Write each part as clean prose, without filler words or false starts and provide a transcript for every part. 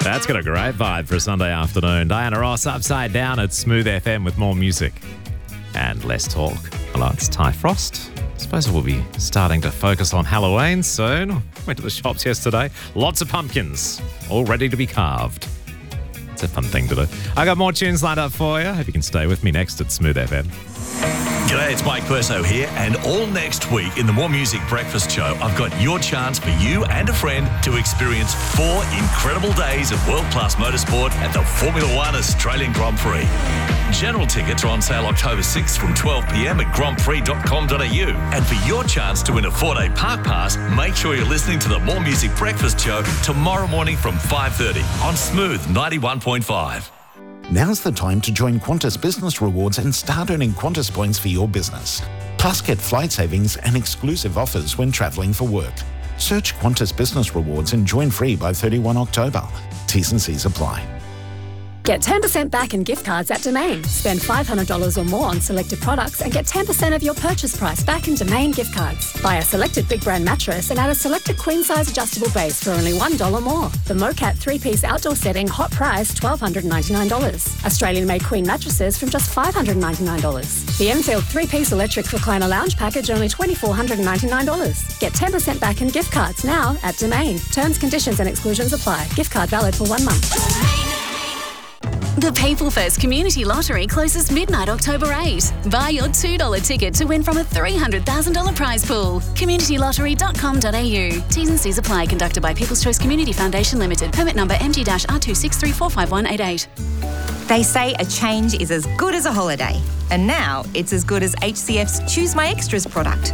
That's got a great vibe for a Sunday afternoon. Diana Ross, Upside Down at Smooth FM with more music and less talk. Hello, it's Ty Frost. I suppose we'll be starting to focus on Halloween soon. Went to the shops yesterday. Lots of pumpkins, all ready to be carved. It's a fun thing to do. I got more tunes lined up for you. Hope you can stay with me next at Smooth FM. G'day, it's Mike Perso here, and all next week in the More Music Breakfast Show, I've got your chance for you and a friend to experience 4 incredible days of world-class motorsport at the Formula One Australian Grand Prix. General tickets are on sale October 6th from 12 p.m. at grandprix.com.au. And for your chance to win a 4-day park pass, make sure you're listening to the More Music Breakfast Show tomorrow morning from 5:30 on Smooth 91.5. Now's the time to join Qantas Business Rewards and start earning Qantas points for your business. Plus, get flight savings and exclusive offers when travelling for work. Search Qantas Business Rewards and join free by 31 October. T's and C's apply. Get 10% back in gift cards at Domain. Spend $500 or more on selected products and get 10% of your purchase price back in Domain gift cards. Buy a selected big brand mattress and add a selected queen size adjustable base for only $1 more. The Mocat 3-piece outdoor setting, hot price $1,299. Australian made queen mattresses from just $599. The Enfield 3-piece electric recliner lounge package only $2,499. Get 10% back in gift cards now at Domain. Terms, conditions and exclusions apply. Gift card valid for 1 month. The People First Community Lottery closes midnight October 8. Buy your $2 ticket to win from a $300,000 prize pool. communitylottery.com.au. T's and C's apply. Conducted by People's Choice Community Foundation Limited. Permit number MG-R263451188. They say a change is as good as a holiday. And now it's as good as HCF's Choose My Extras product.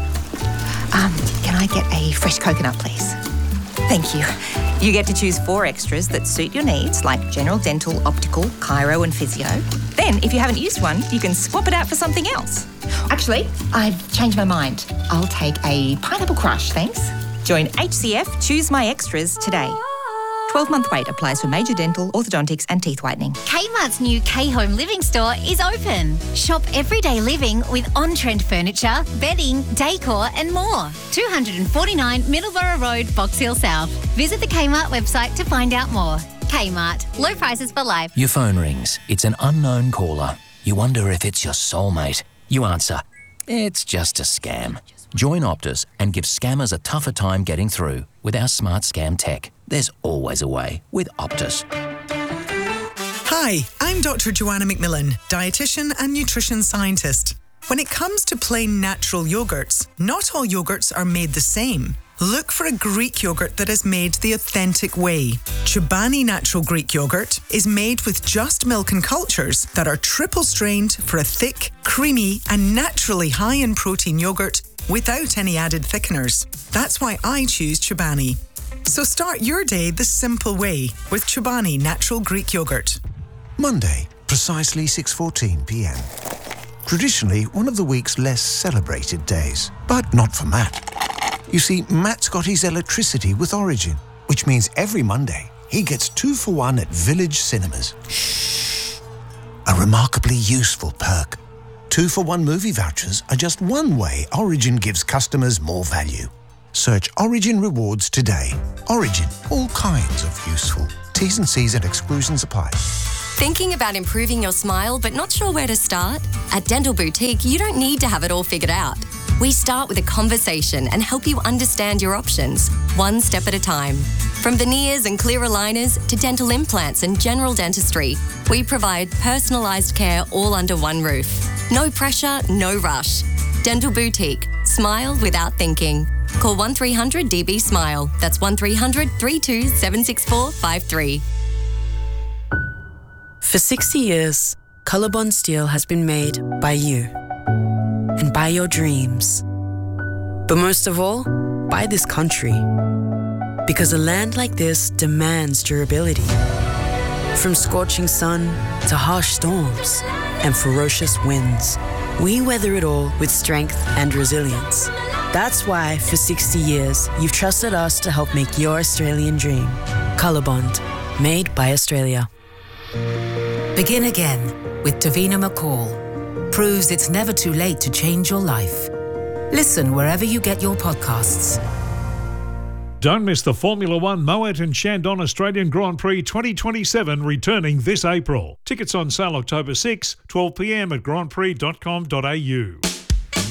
Can I get a fresh coconut, please? Thank you. You get to choose 4 extras that suit your needs, like general dental, optical, chiro and physio. Then, if you haven't used one, you can swap it out for something else. Actually, I've changed my mind. I'll take a pineapple crush, thanks. Join HCF Choose My Extras today. 12-month wait applies for major dental, orthodontics and teeth whitening. Kmart's new K-Home Living store is open. Shop everyday living with on-trend furniture, bedding, decor and more. 249 Middleborough Road, Box Hill South. Visit the Kmart website to find out more. Kmart. Low prices for life. Your phone rings. It's an unknown caller. You wonder if it's your soulmate. You answer. It's just a scam. Join Optus and give scammers a tougher time getting through with our smart scam tech. There's always a way with Optus. Hi, I'm Dr. Joanna McMillan, dietitian and nutrition scientist. When it comes to plain natural yogurts, not all yogurts are made the same. Look for a Greek yogurt that is made the authentic way. Chobani Natural Greek Yogurt is made with just milk and cultures that are triple strained for a thick, creamy and naturally high in protein yogurt without any added thickeners. That's why I choose Chobani. So start your day the simple way with Chobani Natural Greek Yogurt. Monday, precisely 6:14 p.m. Traditionally one of the week's less celebrated days, but not for Matt. You see, Matt's got his electricity with Origin, which means every Monday he gets 2 for 1 at Village Cinemas. A remarkably useful perk. 2 for 1 movie vouchers are just one way Origin gives customers more value. Search Origin Rewards today. Origin, all kinds of useful. T's and C's and exclusions apply. Thinking about improving your smile but not sure where to start? At Dental Boutique, you don't need to have it all figured out. We start with a conversation and help you understand your options, one step at a time. From veneers and clear aligners to dental implants and general dentistry, we provide personalised care all under one roof. No pressure, no rush. Dental Boutique. Smile without thinking. Call 1300 DB Smile. That's 1300 32 76453. For 60 years, Colorbond Steel has been made by you and by your dreams. But most of all, by this country. Because a land like this demands durability. From scorching sun to harsh storms and ferocious winds, we weather it all with strength and resilience. That's why, for 60 years, you've trusted us to help make your Australian dream. Colorbond, made by Australia. Begin again with Davina McCall. Proves it's never too late to change your life. Listen wherever you get your podcasts. Don't miss the Formula One Moet and Chandon Australian Grand Prix 2027 returning this April. Tickets on sale October 6, 12 p.m. at grandprix.com.au.